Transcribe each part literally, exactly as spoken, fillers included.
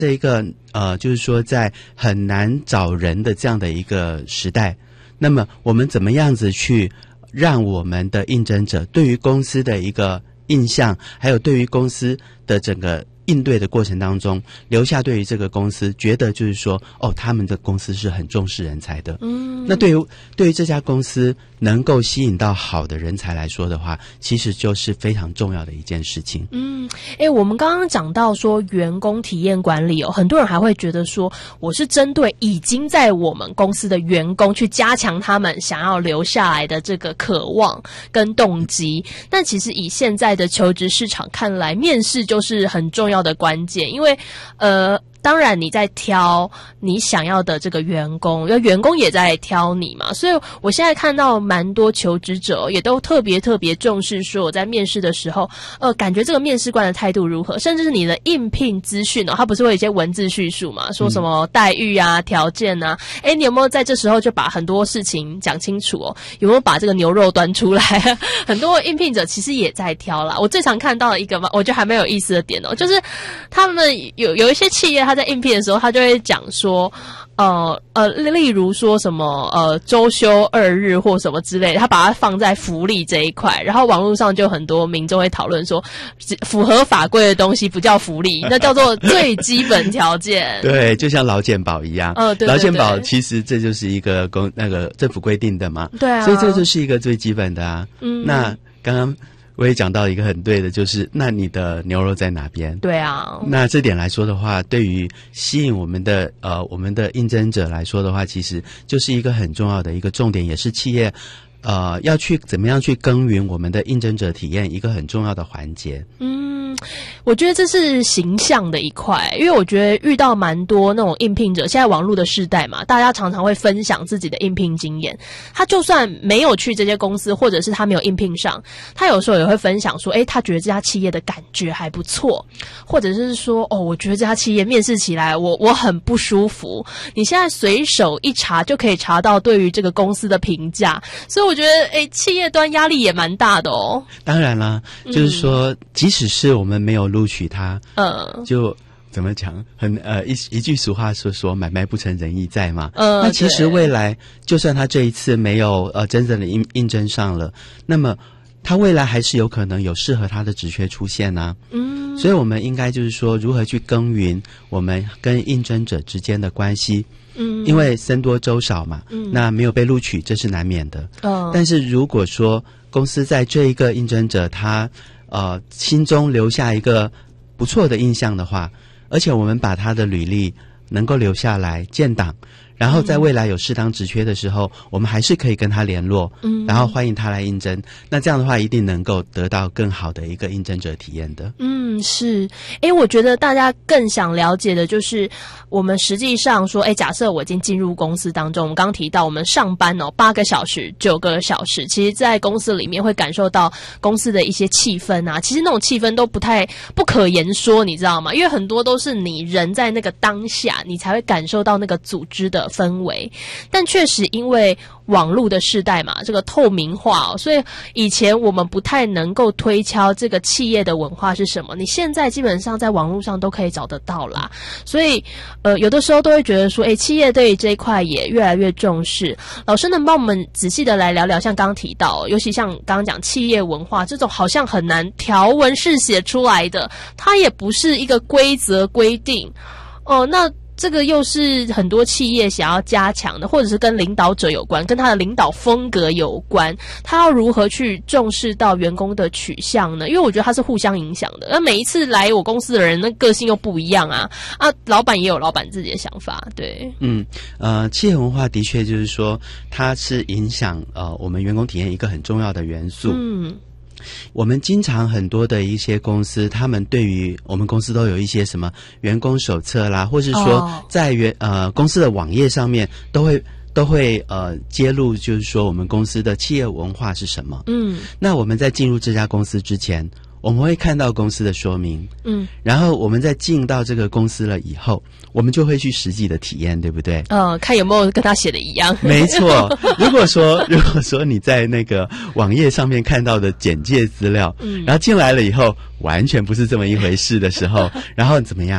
这一个呃，就是说在很难找人的这样的一个时代，那么我们怎么样子去让我们的应征者对于公司的一个印象，还有对于公司的整个应对的过程当中，留下对于这个公司觉得就是说，哦，他们的公司是很重视人才的。嗯，那对于对于这家公司能够吸引到好的人才来说的话，其实就是非常重要的一件事情。 嗯，诶，我们刚刚讲到说员工体验管理哦，很多人还会觉得说，我是针对已经在我们公司的员工去加强他们想要留下来的这个渴望跟动机。但其实以现在的求职市场看来，面试就是很重要的关键，因为呃当然你在挑你想要的这个员工，因为员工也在挑你嘛，所以我现在看到蛮多求职者也都特别特别重视说我在面试的时候呃，感觉这个面试官的态度如何，甚至是你的应聘资讯哦，他不是会有一些文字叙述嘛，说什么待遇啊条件啊，诶你有没有在这时候就把很多事情讲清楚哦，有没有把这个牛肉端出来很多应聘者其实也在挑啦。我最常看到的一个我觉得还蛮有意思的点哦，就是他们有有一些企业他在应聘的时候，他就会讲说，呃呃，例如说什么呃周休二日或什么之类的，他把它放在福利这一块，然后网络上就很多民众会讨论说，符合法规的东西不叫福利，那叫做最基本条件。 对，就像劳健保一样，呃，对对对，劳健保其实这就是一个公那个政府规定的嘛，对啊，所以这就是一个最基本的啊。嗯，那刚刚我也讲到一个很对的，就是那你的牛肉在哪边？对啊，那这点来说的话，对于吸引我们的呃我们的应征者来说的话，其实就是一个很重要的一个重点，也是企业呃要去怎么样去耕耘我们的应征者体验一个很重要的环节。嗯，我觉得这是形象的一块，因为我觉得遇到蛮多那种应聘者，现在网络的世代嘛，大家常常会分享自己的应聘经验，他就算没有去这些公司，或者是他没有应聘上，他有时候也会分享说，诶，他觉得这家企业的感觉还不错，或者是说，哦，我觉得这家企业面试起来我我很不舒服，你现在随手一查就可以查到对于这个公司的评价，所以我觉得诶，企业端压力也蛮大的哦。当然啦，就是说、嗯、即使是我们没有录取他，嗯，就怎么讲，很呃一一句俗话说说买卖不成仁义在嘛。嗯，那其实未来就算他这一次没有呃真正的应应征上了，那么他未来还是有可能有适合他的职缺出现啊。嗯，所以我们应该就是说如何去耕耘我们跟应征者之间的关系。嗯，因为僧多粥少嘛，嗯，那没有被录取这是难免的。哦，但是如果说公司在这一个应征者他呃心中留下一个不错的印象的话，而且我们把他的履历能够留下来建档，然后在未来有适当职缺的时候、嗯、我们还是可以跟他联络，嗯，然后欢迎他来应征，那这样的话一定能够得到更好的一个应征者体验的。嗯，是。诶，我觉得大家更想了解的就是我们实际上说，诶，假设我已经进入公司当中，我们刚刚提到我们上班哦八个小时九个小时，其实在公司里面会感受到公司的一些气氛啊，其实那种气氛都不太不可言说，你知道吗？因为很多都是你人在那个当下你才会感受到那个组织的氛围，但确实因为网络的世代嘛，这个透明化哦，所以以前我们不太能够推敲这个企业的文化是什么，你现在基本上在网络上都可以找得到啦。所以呃，有的时候都会觉得说，诶，企业对于这一块也越来越重视。老师能帮我们仔细的来聊聊，像刚刚提到，尤其像刚刚讲企业文化这种好像很难条文式写出来的，它也不是一个规则规定哦，那这个又是很多企业想要加强的，或者是跟领导者有关，跟他的领导风格有关，他要如何去重视到员工的取向呢？因为我觉得它是互相影响的，那每一次来我公司的人那个性又不一样啊，啊，老板也有老板自己的想法，对。嗯，呃，企业文化的确就是说它是影响呃我们员工体验一个很重要的元素。嗯，我们经常很多的一些公司，他们对于我们公司都有一些什么员工手册啦，或是说在原、oh. 呃公司的网页上面都会都会呃揭露，就是说我们公司的企业文化是什么。嗯，那我们在进入这家公司之前，我们会看到公司的说明，嗯，然后我们在进到这个公司了以后，我们就会去实际的体验，对不对？嗯，看有没有跟他写的一样。没错，如果说如果说你在那个网页上面看到的简介资料，嗯，然后进来了以后完全不是这么一回事的时候，然后怎么样？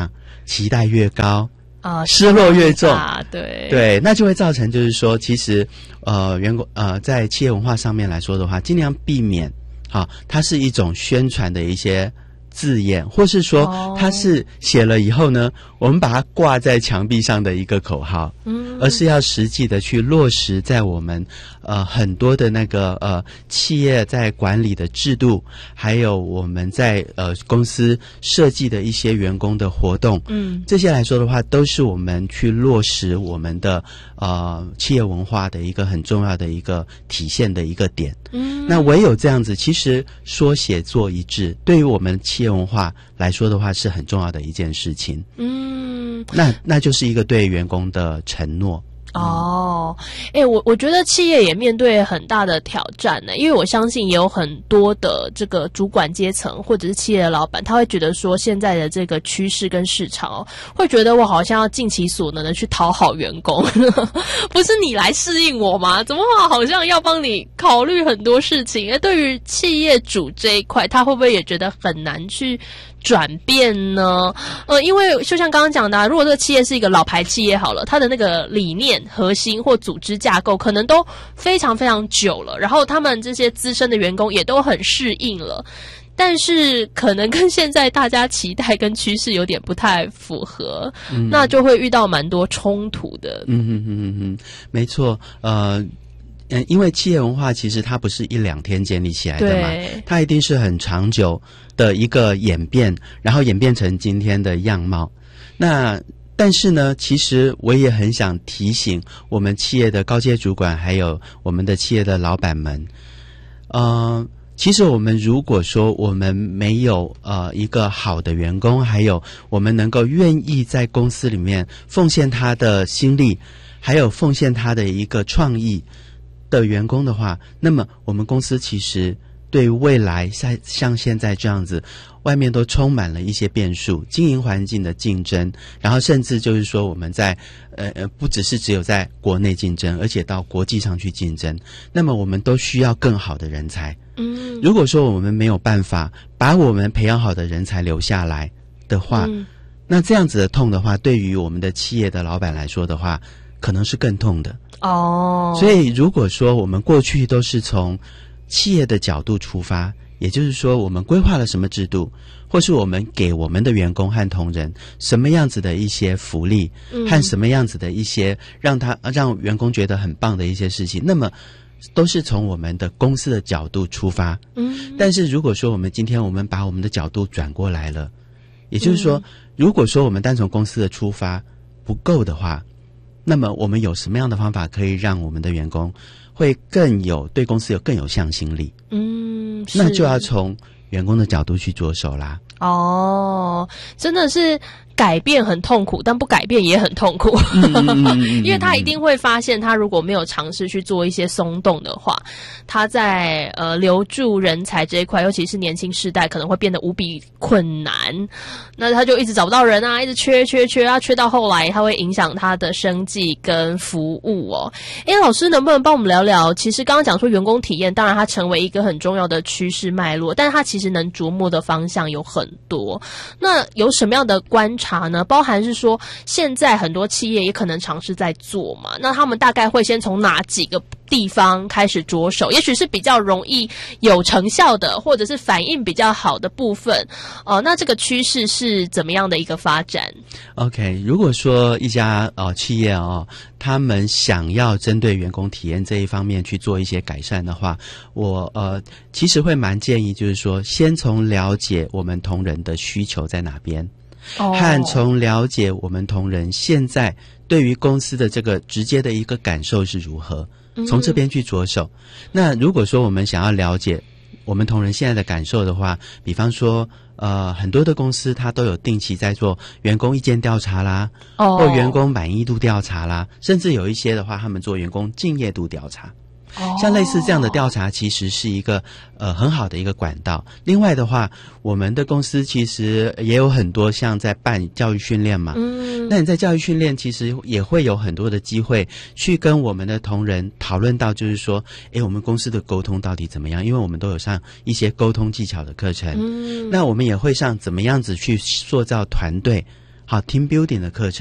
期待越高啊、呃，失落越重， 对对，那就会造成就是说，其实呃，员工呃，在企业文化上面来说的话，尽量避免啊，它是一种宣传的一些字眼，或是说它是写了以后呢，我们把它挂在墙壁上的一个口号，嗯，而是要实际的去落实在我们呃很多的那个呃企业在管理的制度，还有我们在呃公司设计的一些员工的活动，嗯，这些来说的话，都是我们去落实我们的呃企业文化的一个很重要的一个体现的一个点。嗯，那唯有这样子，其实说写做一致，对于我们企业文化来说的话，是很重要的一件事情。嗯，那那就是一个对员工的承诺。 哦，哎、欸，我我觉得企业也面对很大的挑战呢，因为我相信也有很多的这个主管阶层或者是企业的老板，他会觉得说现在的这个趋势跟市场哦，会觉得我好像要尽其所能的去讨好员工，不是你来适应我吗？怎么好像要帮你考虑很多事情？哎，对于企业主这一块，他会不会也觉得很难去转变呢？呃，因为就像刚刚讲的、啊，如果这个企业是一个老牌企业好了，它的那个理念核心或组织架构可能都非常非常久了，然后他们这些资深的员工也都很适应了，但是可能跟现在大家期待跟趋势有点不太符合，嗯、那就会遇到蛮多冲突的。 嗯哼哼哼哼，没错，呃。嗯，因为企业文化其实它不是一两天建立起来的嘛，它一定是很长久的一个演变，然后演变成今天的样貌。那但是呢，其实我也很想提醒我们企业的高阶主管，还有我们的企业的老板们，呃，其实我们如果说我们没有呃一个好的员工，还有我们能够愿意在公司里面奉献他的心力，还有奉献他的一个创意的员工的话，那么我们公司其实对未来像像现在这样子，外面都充满了一些变数，经营环境的竞争，然后甚至就是说我们在呃呃不只是只有在国内竞争，而且到国际上去竞争，那么我们都需要更好的人才。嗯，如果说我们没有办法把我们培养好的人才留下来的话，嗯、那这样子的痛的话，对于我们的企业的老板来说的话，可能是更痛的。哦，所以如果说我们过去都是从企业的角度出发，也就是说我们规划了什么制度，或是我们给我们的员工和同仁什么样子的一些福利，嗯、和什么样子的一些让他让员工觉得很棒的一些事情，那么都是从我们的公司的角度出发。嗯，但是如果说我们今天我们把我们的角度转过来了，也就是说，嗯、如果说我们单从公司的出发不够的话，那么我们有什么样的方法可以让我们的员工会更有对公司有更有向心力？嗯，那就要从员工的角度去着手啦。 哦，真的是改变很痛苦，但不改变也很痛苦。因为他一定会发现，他如果没有尝试去做一些松动的话，他在呃留住人才这一块，尤其是年轻世代，可能会变得无比困难。那他就一直找不到人啊，一直缺缺缺啊，缺到后来，他会影响他的生计跟服务哦。诶，老师能不能帮我们聊聊？其实刚刚讲说员工体验，当然它成为一个很重要的趋势脉络，但是它其实能琢磨的方向有很多。那有什么样的观察呢？包含是说，现在很多企业也可能尝试在做嘛，那他们大概会先从哪几个地方开始着手？也许是比较容易有成效的，或者是反应比较好的部分。呃，那这个趋势是怎么样的一个发展 ？OK， 如果说一家呃企业哦，他们想要针对员工体验这一方面去做一些改善的话，我呃其实会蛮建议，就是说，先从了解我们同仁的需求在哪边。Oh. 和从了解我们同仁现在对于公司的这个直接的一个感受是如何，从这边去着手。嗯、那如果说我们想要了解我们同仁现在的感受的话，比方说呃很多的公司它都有定期在做员工意见调查啦， oh. 或员工满意度调查啦，甚至有一些的话他们做员工敬业度调查。像类似这样的调查其实是一个呃很好的一个管道。另外的话，我们的公司其实也有很多像在办教育训练嘛，嗯，那你在教育训练其实也会有很多的机会去跟我们的同仁讨论到，就是说诶我们公司的沟通到底怎么样，因为我们都有上一些沟通技巧的课程，嗯，那我们也会上怎么样子去塑造团队好 team building 的课程。